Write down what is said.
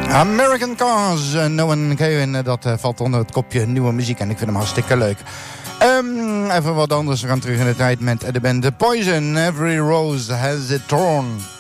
American Cars, No One Caring, dat valt onder het kopje nieuwe muziek en ik vind hem hartstikke leuk. Even wat anders, we gaan terug in de tijd met de band The Poison. Every Rose Has Its Thorn.